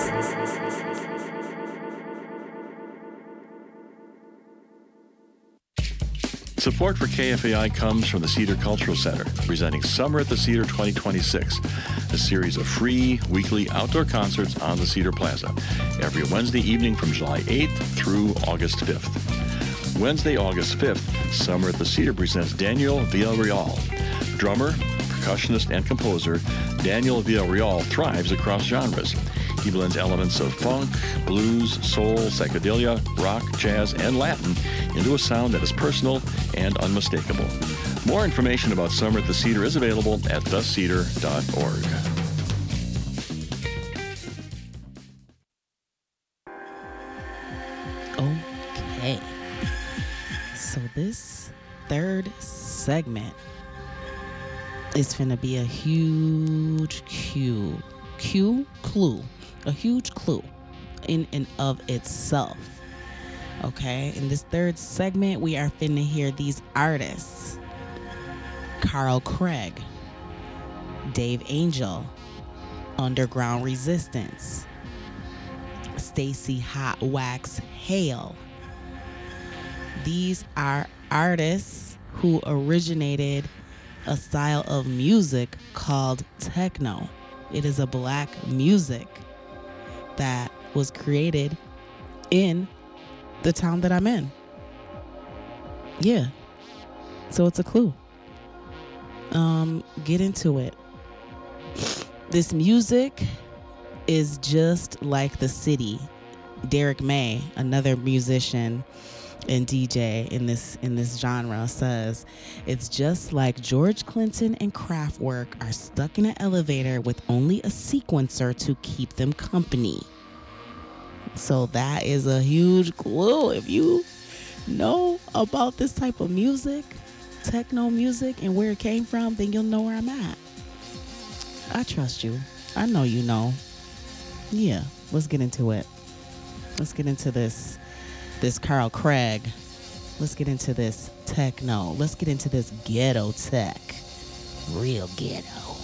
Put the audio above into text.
Support for KFAI comes from the Cedar Cultural Center, presenting Summer at the Cedar 2026, a series of free weekly outdoor concerts on the Cedar Plaza, every Wednesday evening from July 8th through August 5th. Wednesday, August 5th, Summer at the Cedar presents Daniel Villarreal. Drummer, percussionist, and composer, Daniel Villarreal thrives across genres. He blends elements of funk, blues, soul, psychedelia, rock, jazz, and Latin into a sound that is personal and unmistakable. More information about Summer at the Cedar is available at thecedar.org. Okay. So this third segment is finna be a huge clue. A huge clue in and of itself. Okay, in this third segment, we are finna hear these artists: Carl Craig, Dave Angel, Underground Resistance, Stacy Hot Wax Hale. These are artists who originated a style of music called techno. It is a black music that was created in the town that I'm in. Yeah. So it's a clue. Get into it. This music is just like the city. Derek May, another musician and DJ in this genre, says it's just like George Clinton and Kraftwerk are stuck in an elevator with only a sequencer to keep them company. So that is a huge clue. If you know about this type of music, techno music, and where it came from, then you'll know where I'm at. I trust you. I know you know. Yeah, let's get into it. Let's get into this Carl Craig. Let's get into this techno. Let's get into this ghetto tech. Real ghetto.